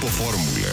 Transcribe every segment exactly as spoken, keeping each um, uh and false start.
Grupo Fórmula.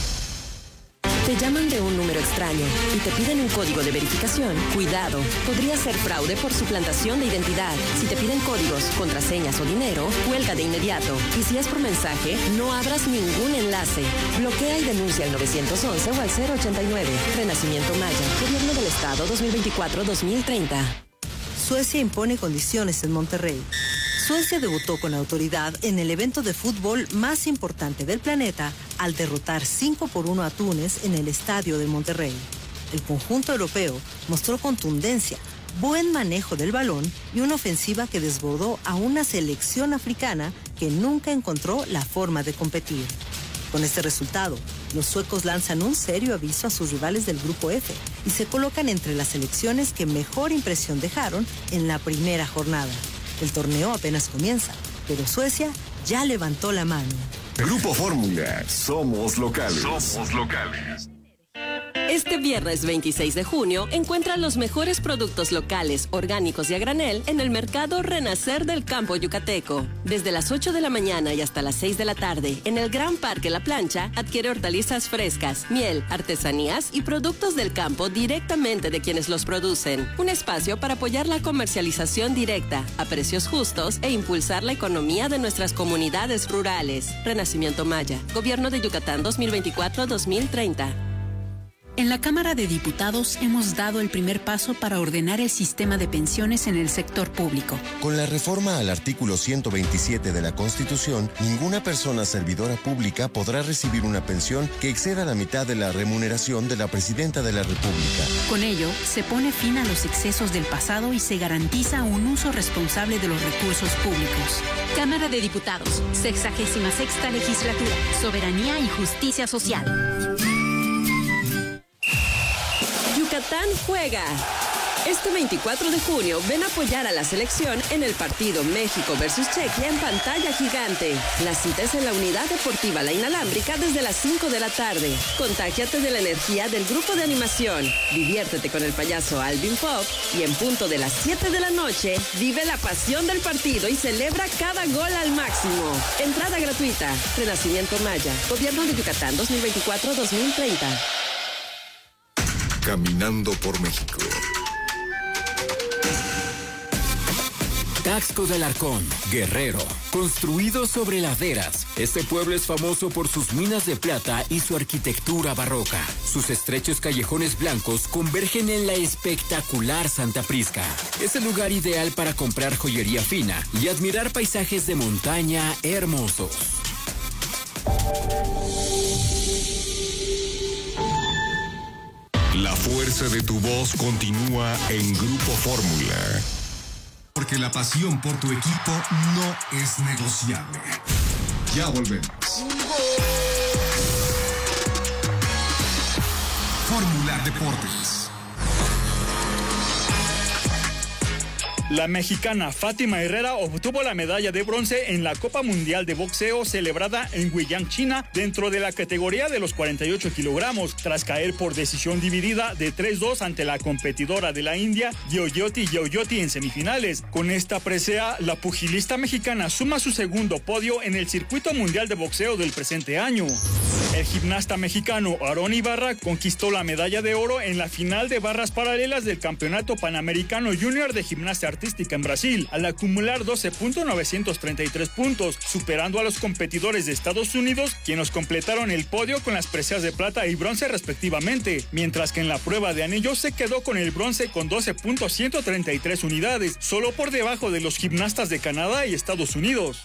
Te llaman de un número extraño y te piden un código de verificación. Cuidado, podría ser fraude por suplantación de identidad. Si te piden códigos, contraseñas o dinero, cuelga de inmediato. Y si es por mensaje, no abras ningún enlace. Bloquea y denuncia al nueve once o al cero ochenta y nueve. Renacimiento Maya, Gobierno del Estado dos mil veinticuatro a dos mil treinta. Suecia impone condiciones en Monterrey. Suecia debutó con autoridad en el evento de fútbol más importante del planeta al derrotar cinco por uno a Túnez en el estadio de Monterrey. El conjunto europeo mostró contundencia, buen manejo del balón y una ofensiva que desbordó a una selección africana que nunca encontró la forma de competir. Con este resultado, los suecos lanzan un serio aviso a sus rivales del Grupo F y se colocan entre las selecciones que mejor impresión dejaron en la primera jornada. El torneo apenas comienza, pero Suecia ya levantó la mano. Grupo Fórmula, somos locales. Somos locales. Este viernes veintiséis de junio, encuentra los mejores productos locales, orgánicos y a granel en el mercado Renacer del Campo Yucateco. Desde las ocho de la mañana y hasta las seis de la tarde, en el Gran Parque La Plancha, adquiere hortalizas frescas, miel, artesanías y productos del campo directamente de quienes los producen. Un espacio para apoyar la comercialización directa, a precios justos e impulsar la economía de nuestras comunidades rurales. Renacimiento Maya, Gobierno de Yucatán dos mil veinticuatro a dos mil treinta. En la Cámara de Diputados hemos dado el primer paso para ordenar el sistema de pensiones en el sector público. Con la reforma al artículo ciento veintisiete de la Constitución, ninguna persona servidora pública podrá recibir una pensión que exceda la mitad de la remuneración de la Presidenta de la República. Con ello, se pone fin a los excesos del pasado y se garantiza un uso responsable de los recursos públicos. Cámara de Diputados, sexagésima sexta legislatura, soberanía y justicia social. Yucatán juega. Este veinticuatro de junio, ven a apoyar a la selección en el partido México versus Chequia en pantalla gigante. La cita es en la Unidad Deportiva La Inalámbrica desde las cinco de la tarde. Contágiate de la energía del grupo de animación. Diviértete con el payaso Alvin Pop y en punto de las siete de la noche, vive la pasión del partido y celebra cada gol al máximo. Entrada gratuita. Renacimiento Maya, Gobierno de Yucatán dos mil veinticuatro a dos mil treinta. Caminando por México. Taxco del Arcón, Guerrero, construido sobre laderas. Este pueblo es famoso por sus minas de plata y su arquitectura barroca. Sus estrechos callejones blancos convergen en la espectacular Santa Prisca. Es el lugar ideal para comprar joyería fina y admirar paisajes de montaña hermosos. La fuerza de tu voz continúa en Grupo Fórmula. Porque la pasión por tu equipo no es negociable. Ya volvemos. Fórmula Deportes. La mexicana Fátima Herrera obtuvo la medalla de bronce en la Copa Mundial de Boxeo celebrada en Guiyang, China, dentro de la categoría de los cuarenta y ocho kilogramos, tras caer por decisión dividida de tres dos ante la competidora de la India, Yoyoti Yoyoti, en semifinales. Con esta presea, la pugilista mexicana suma su segundo podio en el circuito mundial de boxeo del presente año. El gimnasta mexicano Aarón Ibarra conquistó la medalla de oro en la final de barras paralelas del Campeonato Panamericano Junior de Gimnasia Artística en Brasil, al acumular doce mil novecientos treinta y tres puntos, superando a los competidores de Estados Unidos, quienes completaron el podio con las preseas de plata y bronce respectivamente, mientras que en la prueba de anillos se quedó con el bronce con doce mil ciento treinta y tres unidades, solo por debajo de los gimnastas de Canadá y Estados Unidos.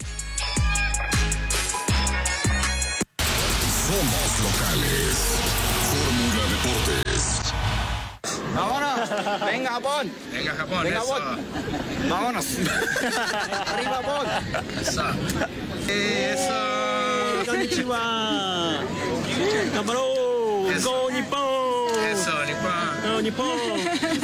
Somos locales. Fórmula Deportes. ¡Vámonos! ¡Venga, Japón! ¡Venga, Japón! ¡Venga, eso. Japón! ¡Vámonos! ¡Arriba, Japón! ¡Eso! ¡Eso! ¡Konnichiwa! ¡Camarón! ¡Go, Nippon! ¡Eso, Nippon! ¡Go, Nippon!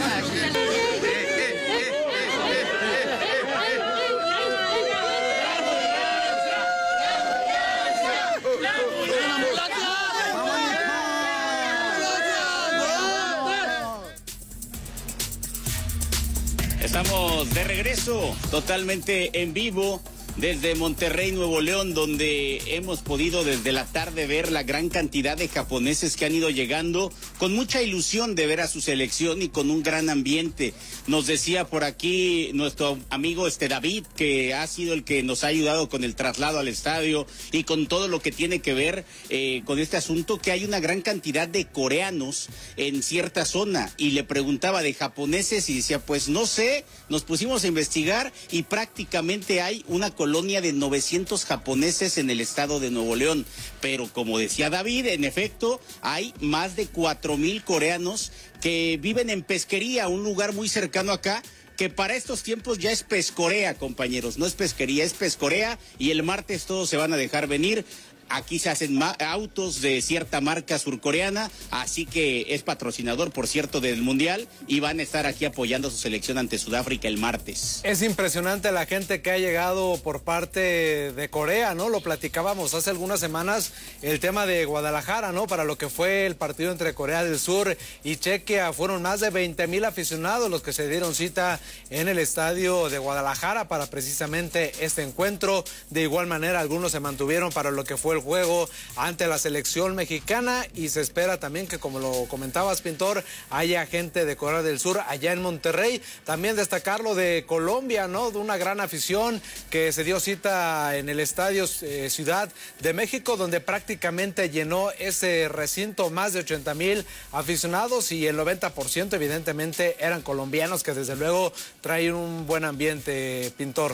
Estamos de regreso, totalmente en vivo, desde Monterrey, Nuevo León, donde hemos podido desde la tarde ver la gran cantidad de japoneses que han ido llegando con mucha ilusión de ver a su selección y con un gran ambiente. Nos decía por aquí nuestro amigo este David, que ha sido el que nos ha ayudado con el traslado al estadio y con todo lo que tiene que ver eh, con este asunto, que hay una gran cantidad de coreanos en cierta zona, y le preguntaba de japoneses y decía, pues no sé, nos pusimos a investigar y prácticamente hay una colonia de novecientos japoneses en el estado de Nuevo León, pero como decía David, en efecto, hay más de cuatro mil coreanos que viven en Pesquería, un lugar muy cercano acá, que para estos tiempos ya es Pescorea, compañeros, no es pesquería, es Pescorea, y el martes todos se van a dejar venir. Aquí se hacen autos de cierta marca surcoreana, así que es patrocinador, por cierto, del Mundial, y van a estar aquí apoyando a su selección ante Sudáfrica el martes. Es impresionante la gente que ha llegado por parte de Corea, ¿no? Lo platicábamos hace algunas semanas, el tema de Guadalajara, ¿no? Para lo que fue el partido entre Corea del Sur y Chequia, fueron más de veinte mil aficionados los que se dieron cita en el estadio de Guadalajara para precisamente este encuentro. De igual manera, algunos se mantuvieron para lo que fue el juego ante la selección mexicana, y se espera también que, como lo comentabas, Pintor, haya gente de Corea del Sur allá en Monterrey. También destacar lo de Colombia, ¿no? De una gran afición que se dio cita en el estadio eh, Ciudad de México, donde prácticamente llenó ese recinto, más de ochenta mil aficionados, y el noventa por ciento evidentemente eran colombianos, que desde luego traen un buen ambiente, Pintor.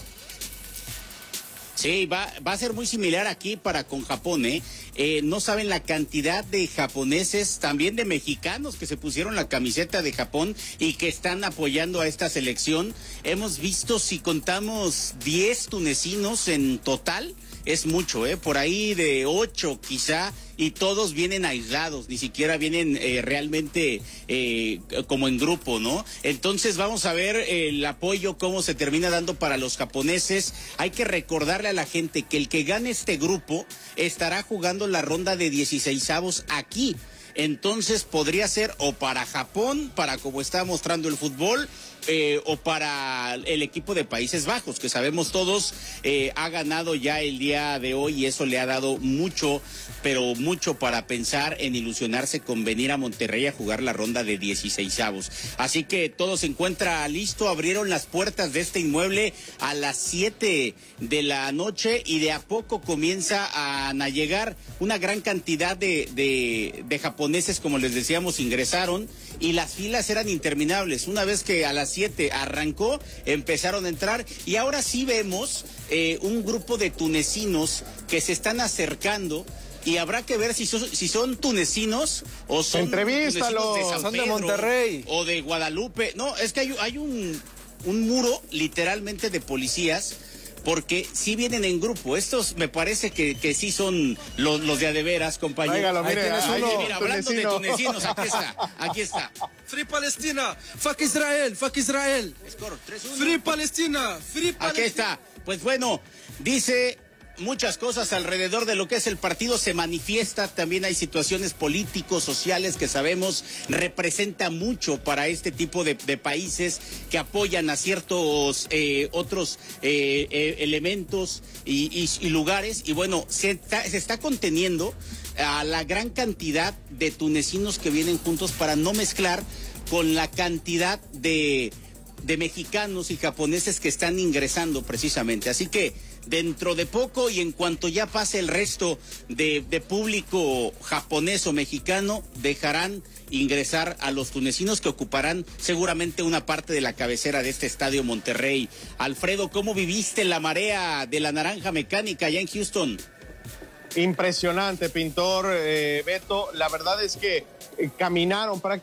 Sí, va, va a ser muy similar aquí para con Japón, ¿eh? Eh, no saben la cantidad de japoneses, también de mexicanos que se pusieron la camiseta de Japón y que están apoyando a esta selección. Hemos visto, si contamos diez tunecinos en total, es mucho, ¿eh? Por ahí de ocho quizá, y todos vienen aislados, ni siquiera vienen eh, realmente eh, como en grupo, ¿no? Entonces vamos a ver eh, el apoyo, cómo se termina dando para los japoneses. Hay que recordarle a la gente que el que gane este grupo estará jugando la ronda de dieciseisavos aquí. Entonces podría ser o para Japón, para como está mostrando el fútbol, eh, o para el equipo de Países Bajos, que sabemos todos eh, ha ganado ya el día de hoy, y eso le ha dado mucho, pero mucho para pensar en ilusionarse con venir a Monterrey a jugar la ronda de dieciseisavos. Así que todo se encuentra listo. Abrieron las puertas de este inmueble a las siete de la noche y de a poco comienza a, a llegar una gran cantidad de, de, de japoneses, como les decíamos, ingresaron, y las filas eran interminables. Una vez que a las siete arrancó, empezaron a entrar, y ahora sí vemos eh, un grupo de tunecinos que se están acercando, y habrá que ver si son, si son tunecinos o son Entrevístalo, tunecinos de San son Pedro, de Monterrey o de Guadalupe. No, es que hay, hay un, un muro literalmente de policías, porque sí vienen en grupo. Estos me parece que, que sí son los, los de a de veras, compañero. Tráigalo, mire, ahí ahí, uno, mira, hablando tunecino. de tunecinos, aquí está, aquí está. Free Palestina, fuck Israel, fuck Israel. Free Palestina, free Palestina. Aquí está. Pues bueno, dice muchas cosas alrededor de lo que es el partido, se manifiesta, también hay situaciones políticos, sociales, que sabemos representa mucho para este tipo de, de países que apoyan a ciertos eh, otros eh, eh, elementos y, y, y lugares, y bueno, se está, se está conteniendo a la gran cantidad de tunecinos que vienen juntos para no mezclar con la cantidad de, de mexicanos y japoneses que están ingresando precisamente. Así que dentro de poco, y en cuanto ya pase el resto de, de público japonés o mexicano, dejarán ingresar a los tunecinos, que ocuparán seguramente una parte de la cabecera de este estadio Monterrey. Alfredo, ¿cómo viviste la marea de la naranja mecánica allá en Houston? Impresionante, Pintor, eh, Beto. La verdad es que eh, caminaron prácticamente